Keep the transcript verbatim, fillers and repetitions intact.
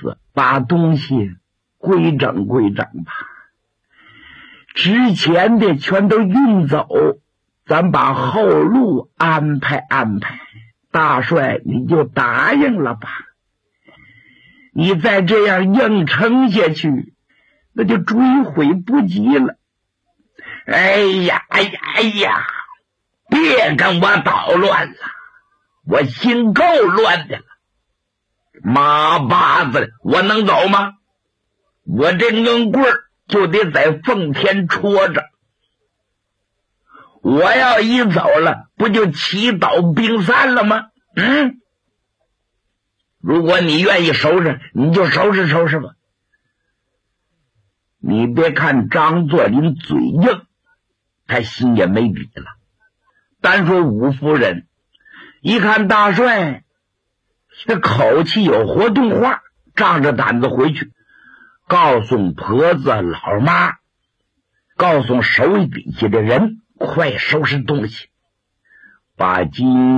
思把东西规整规整吧，之前的全都运走，咱把后路安排安排。大帅你就答应了吧，你再这样硬撑下去，那就追悔不及了。哎呀哎呀哎呀，别跟我捣乱了，我心够乱的了。妈巴子，我能走吗？我这硬棍儿就得在奉天戳着，我要一走了，不就起倒兵散了吗？嗯，如果你愿意收拾，你就收拾收拾吧。你别看张作霖嘴硬，他心也没底了。单说武夫人，一看大帅这口气有活动话，仗着胆子回去告诉婆子老妈，告诉手底下的人，快收拾东西，把金